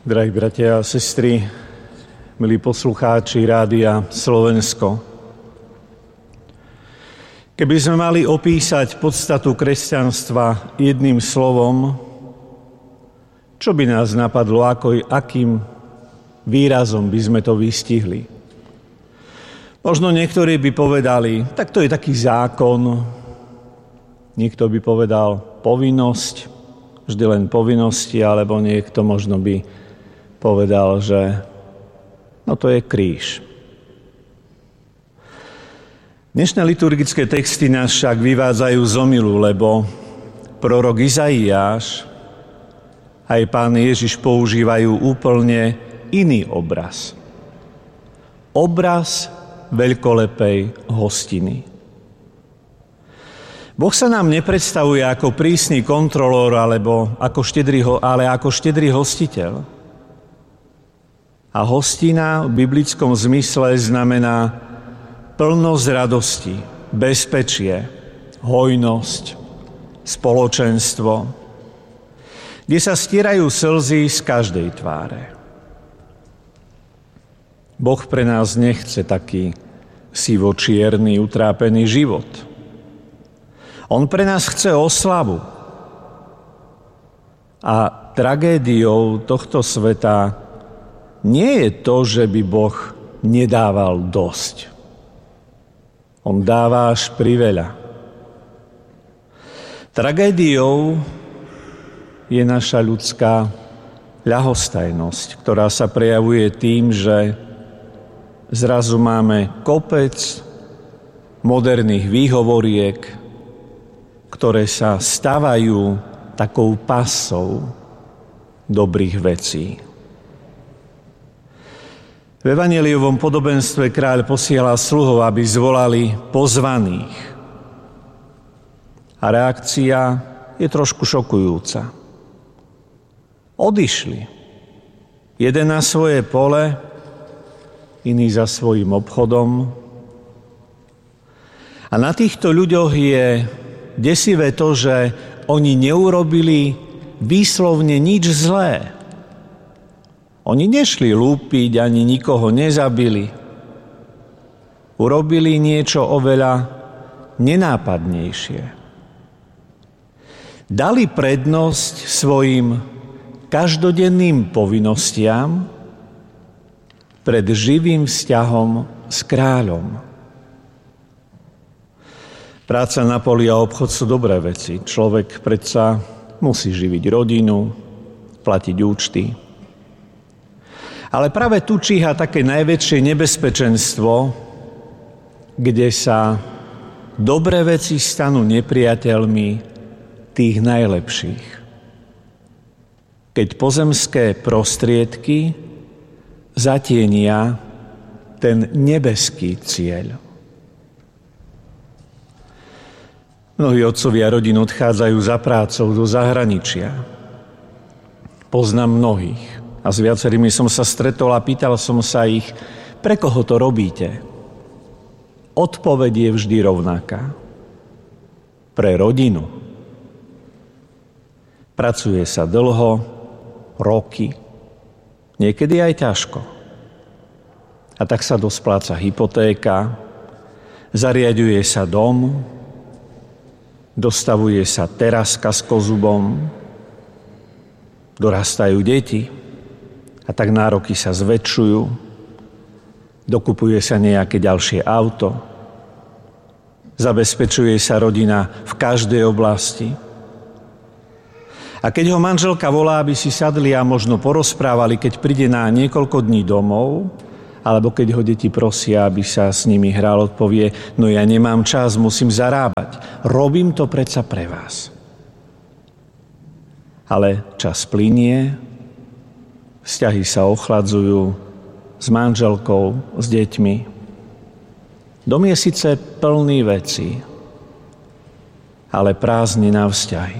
Drahí bratia a sestry, milí poslucháči Rádia Slovensko. Keby sme mali opísať podstatu kresťanstva jedným slovom, čo by nás napadlo, akým výrazom by sme to vystihli? Možno niektorí by povedali, tak to je taký zákon, niekto by povedal povinnosť, vždy len povinnosti, alebo niekto možno by povedal, že to je kríž. Dnešné liturgické texty nás však vyvádzajú z omylu, lebo prorok Izaiáš aj Pán Ježiš používajú úplne iný obraz. Obraz veľkolepej hostiny. Boh sa nám nepredstavuje ako prísny kontrolór, ale ako štedrý hostiteľ. A hostina v biblickom zmysle znamená plnosť radosti, bezpečie, hojnosť, spoločenstvo, kde sa stierajú slzy z každej tváre. Boh pre nás nechce taký sivo-čierny, utrápený život. On pre nás chce oslavu. A tragédiou tohto sveta nie je to, že by Boh nedával dosť. On dáva až priveľa. Tragédiou je naša ľudská ľahostajnosť, ktorá sa prejavuje tým, že zrazu máme kopec moderných výhovoriek, ktoré sa stavajú takou pasou dobrých vecí. V evanjeliovom podobenstve kráľ posiela sluhov, aby zvolali pozvaných. A reakcia je trošku šokujúca. Odišli. Jeden na svoje pole, iný za svojím obchodom. A na týchto ľuďoch je desivé to, že oni neurobili výslovne nič zlé. Oni nešli lúpiť, ani nikoho nezabili. Urobili niečo oveľa nenápadnejšie. Dali prednosť svojim každodenným povinnostiam pred živým vzťahom s kráľom. Práca na poli a obchod sú dobré veci. Človek predsa musí živiť rodinu, platiť účty. Ale práve tu číha také najväčšie nebezpečenstvo, kde sa dobré veci stanú nepriateľmi tých najlepších. Keď pozemské prostriedky zatienia ten nebeský cieľ. Mnohí otcovia rodín odchádzajú za prácou do zahraničia. Poznám mnohých. A s viacerými som sa stretol a pýtal som sa ich, pre koho to robíte? Odpoveď je vždy rovnaká. Pre rodinu. Pracuje sa dlho, roky, niekedy aj ťažko. A tak sa dospláca hypotéka, zariaďuje sa dom, dostavuje sa teraska s kozubom, dorastajú deti. A tak nároky sa zväčšujú, dokupuje sa nejaké ďalšie auto, zabezpečuje sa rodina v každej oblasti. A keď ho manželka volá, aby si sadli a možno porozprávali, keď príde na niekoľko dní domov, alebo keď ho deti prosia, aby sa s nimi hral, odpovie, no ja nemám čas, musím zarábať. Robím to predsa pre vás. Ale čas plynie, vzťahy sa ochladzujú s manželkou, s deťmi. Dom je síce plný vecí, ale prázdnina vzťahy.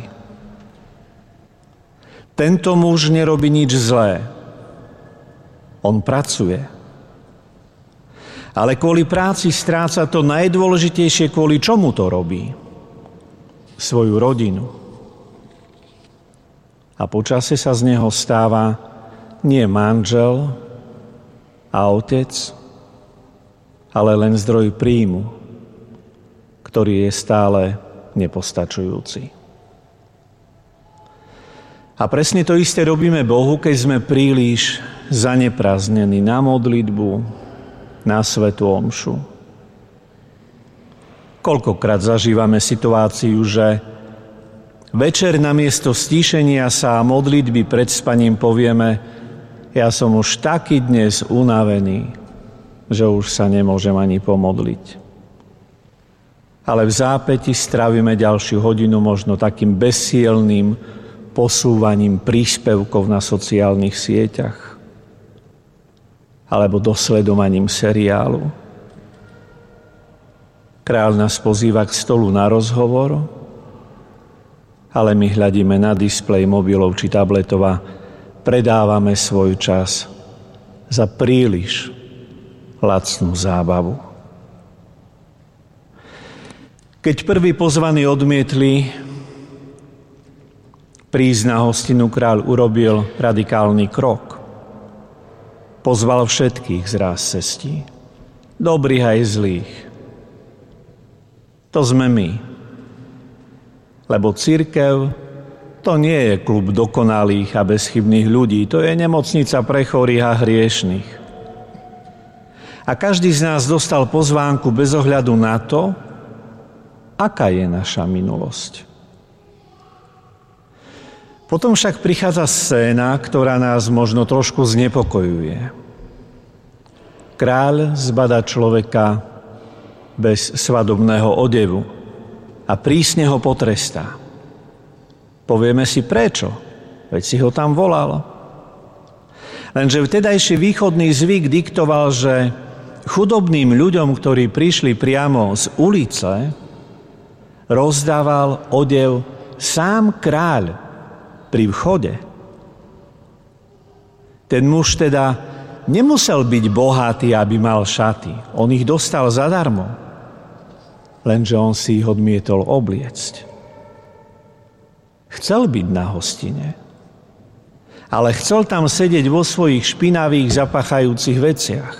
Tento muž nerobí nič zlé. On pracuje. Ale kvôli práci stráca to najdôležitejšie, kvôli čomu to robí. Svoju rodinu. A počase sa z neho stáva nie manžel a otec, ale len zdroj príjmu, ktorý je stále nepostačujúci. A presne to isté robíme Bohu, keď sme príliš zaneprázdnení na modlitbu, na svätú omšu. Koľkokrát zažívame situáciu, že večer namiesto stíšenia sa a modlitby pred spaním povieme: ja som už taký dnes unavený, že už sa nemôžem ani pomodliť. Ale v zápäti strávime ďalšiu hodinu možno takým bezsielnym posúvaním príspevkov na sociálnych sieťach alebo dosledovaním seriálu. Kráľ nás pozýva k stolu na rozhovor, ale my hľadíme na displej mobilov či tabletov a predávame svoj čas za príliš lacnú zábavu. Keď prví pozvaní odmietli prísť na hostinu, kráľ urobil radikálny krok. Pozval všetkých z ráz cestí, dobrých aj zlých. To sme my. Lebo cirkev to nie je klub dokonalých a bezchybných ľudí, to je nemocnica pre chorých a hriešnych. A každý z nás dostal pozvánku bez ohľadu na to, aká je naša minulosť. Potom však prichádza scéna, ktorá nás možno trošku znepokojuje. Kráľ zbadá človeka bez svadobného odevu a prísne ho potrestá. Povieme si prečo, veď si ho tam volal. Lenže vtedajší východný zvyk diktoval, že chudobným ľuďom, ktorí prišli priamo z ulice, rozdával odev sám kráľ pri vchode. Ten muž teda nemusel byť bohatý, aby mal šaty. On ich dostal zadarmo. Lenže on si ich odmietol obliecť. Chcel byť na hostine, ale chcel tam sedieť vo svojich špinavých, zapachajúcich veciach.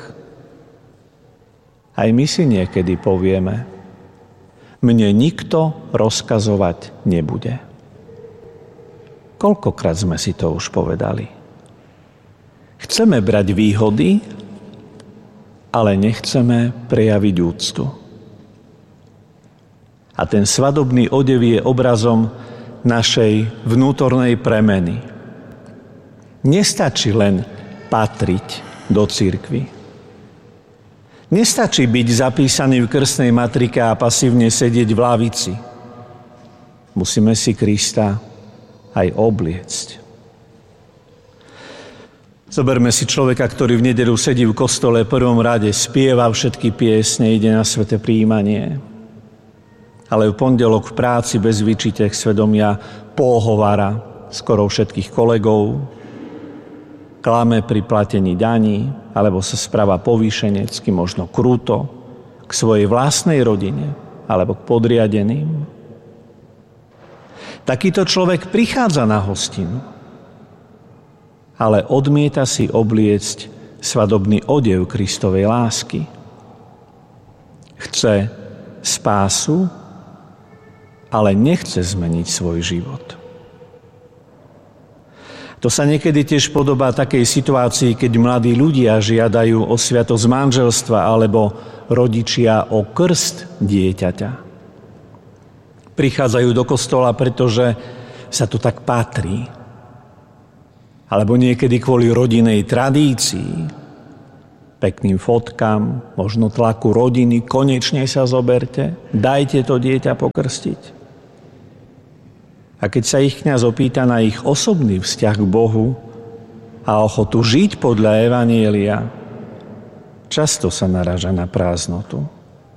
Aj my si niekedy povieme: mne nikto rozkazovať nebude. Koľkokrát sme si to už povedali? Chceme brať výhody, ale nechceme prejaviť úctu. A ten svadobný odev je obrazom našej vnútornej premeny. Nestačí len patriť do cirkvi. Nestačí byť zapísaný v krstnej matrike a pasívne sedieť v lavici. Musíme si Krista aj obliecť. Zoberme si človeka, ktorý v nedeľu sedí v kostole v prvom rade, spieva všetky piesne, ide na sväté prijímanie. Ale v pondelok v práci bez výčitek svedomia pohovára skoro všetkých kolegov, klame pri platení daní, alebo sa správa povýšenecky, možno kruto, k svojej vlastnej rodine alebo k podriadeným. Takýto človek prichádza na hostinu, ale odmieta si obliecť svadobný odev Kristovej lásky. Chce spásu, ale nechce zmeniť svoj život. To sa niekedy tiež podobá takej situácii, keď mladí ľudia žiadajú o sviatosť manželstva alebo rodičia o krst dieťaťa. Prichádzajú do kostola, pretože sa to tak patrí. Alebo niekedy kvôli rodinnej tradícii, pekným fotkám, možno tlaku rodiny, konečne sa zoberte, dajte to dieťa pokrstiť. A keď sa ich kňaz opýta na ich osobný vzťah k Bohu a ochotu žiť podľa evanjelia, často sa naráža na prázdnotu.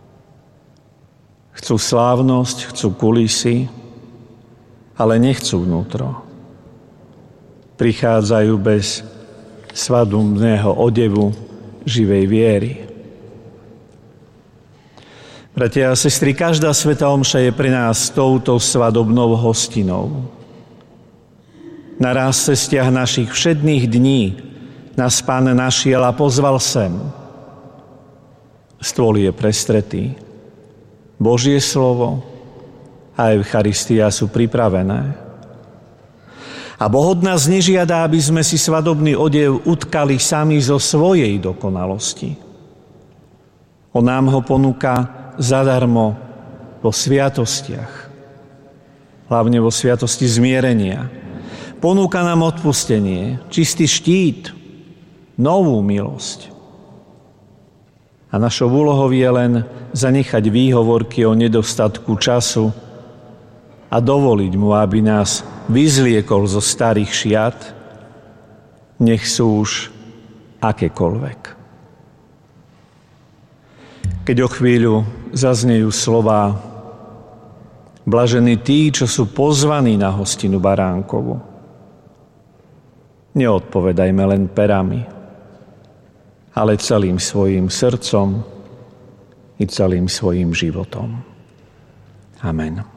Chcú slávnosť, chcú kulisy, ale nechcú vnútro. Prichádzajú bez svadobného odevu živej viery. Bratia a sestry, každá svätá omša je pre nás touto svadobnou hostinou. Na rázce vzťah našich všedných dní nás Pán našiel a pozval sem. Stôl je prestretý. Božie slovo a Eucharistia sú pripravené. A Boh od nás nežiada, aby sme si svadobný odev utkali sami zo svojej dokonalosti. On nám ho ponúka zadarmo vo sviatostiach. Hlavne vo sviatosti zmierenia. Ponúka nám odpustenie, čistý štít, novú milosť. A našou úlohou je len zanechať výhovorky o nedostatku času a dovoliť mu, aby nás vyzliekol zo starých šiat, nech sú už akékoľvek. Keď o chvíľu zaznejú slová: blažení tí, čo sú pozvaní na hostinu baránkovu, neodpovedajme len perami, ale celým svojím srdcom i celým svojím životom. Amen.